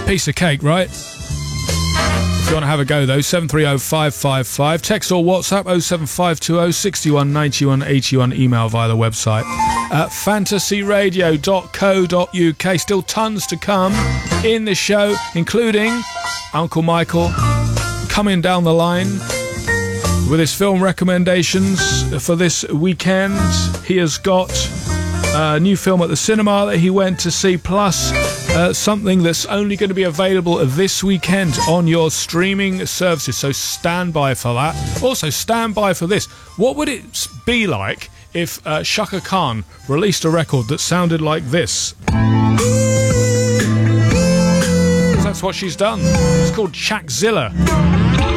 Piece of cake, right? If you want to have a go though, 730-555. Text or WhatsApp 07520 61 91 81. Email via the website at fantasyradio.co.uk. Still tons to come in the show, including Uncle Michael coming down the line with his film recommendations for this weekend. He has got a new film at the cinema that he went to see, plus something that's only going to be available this weekend on your streaming services, so stand by for that. Also, stand by for this. What would it be like if Chaka Khan released a record that sounded like this? That's what she's done. It's called Chakzilla.